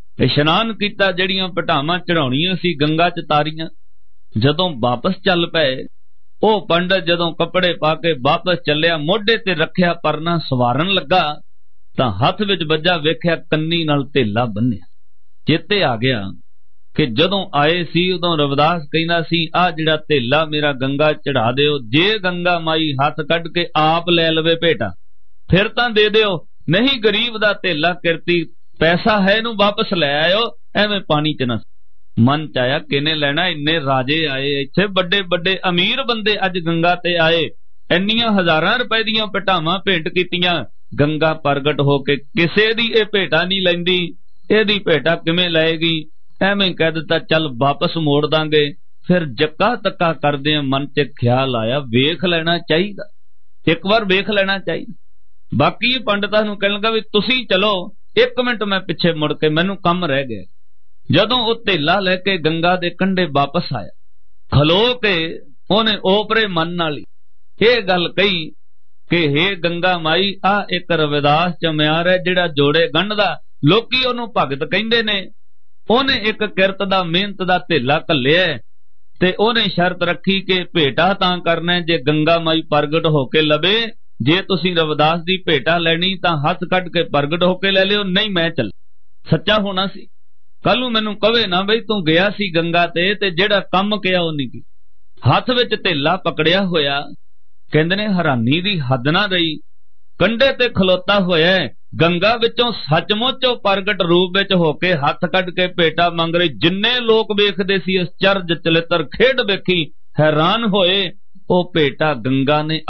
इशनान कीता, जड़ियां पटावां चढ़ाउणियां सी गंगा च तारीआं। जदों वापस चल पए, ओ पंडित जदों कपड़े पा के वापस चलिया, मोढे ते रखिया परना सवारन लगा तां हत्थ विच वज्जा, वेखिया कन्नी नाल धेला बन्निया। चेते आ गया कि जदों आए सी उदों रविदास कहना सी, आ जिहड़ा धेला मेरा गंगा चढ़ा दिओ, जे गंगा माई हथ कढ के आप लै लवे भेटा फिर तां दे दिओ, नहीं गरीब दा धेला किरती पैसा है इहनूं वापस लै आयो, एवें पानी च ना। मन च आया किने लैना, इन्ने राजे आए इत्थे, बड़े बड़े अमीर बंदे अज गंगा ते आए, इन्नियां हजारां रुपए दीयां भेटावां भेंट कीतियां। गंगा प्रगट होके किसे दी इह भेटा नहीं लैंदी, इहदी भेटा किवें लएगी? एवें कह दिता चल वापस मोड़ दांगे। फिर जक्का तक्का करदे मन च ख्याल आया वेख लेना चाहिदा, एक बार वेख लेना चाहिदा। बाकी पंडितां नूं कहण लगा भी तुसीं चलो, एक मिनट मैं पिछे मुड़ के, मैनूं कम रह गया। जदों ओ धेला लैके गंगा दे कंढे वापस आया, खलो के ओने ओपरे मन नाल इह गल कही कि हे गंगा माई, आ एक रविदास चमियार है जिहड़ा जोड़े गंढदा, लोकी ओनूं भगत कहिंदे ने। ओने एक किरत दा मेहनत दा धेला घल्लिआ ते ओने शर्त रखी कि भेटा तां करना जे गंगा माई प्रगट होके लवे। जे तुसीं रविदास दी भेटा लैनी तां हथ कढ के प्रगट होके ले लिओ, नहीं मैं चल। सच्चा होना सी, कल नूं मैनूं कवे ना बई तूं गया सी गंगा ते ते जेड़ा काम किया ओ नहीं की। हथ विच धेला पकड़िया होया, कहंदे ने हैरानी दी हद ना रही। कंढे ते खलोता होया गंगा विचों सचमुच प्रगट रूप विच होके हथ कढ के भेटा मंग रही। जिन्ने लोग वेखदे सी इस चरज चलित्र खेड वेखी, हैरान होए। ओ भेटा गंगा ने